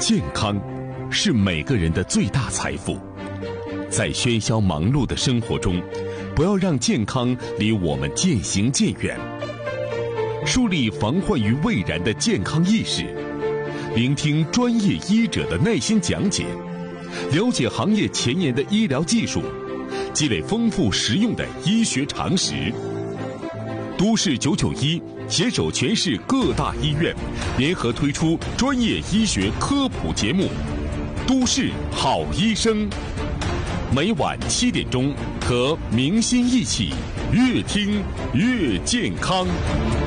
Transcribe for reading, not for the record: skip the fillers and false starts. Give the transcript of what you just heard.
健康是每个人的最大财富，在喧嚣忙碌的生活中，不要让健康离我们渐行渐远。树立防患于未然的健康意识，聆听专业医者的耐心讲解，了解行业前沿的医疗技术，积累丰富实用的医学常识。都市991携手全市各大医院，联合推出专业医学科普节目《都市好医生》，每晚7点钟和明星一起，越听越健康。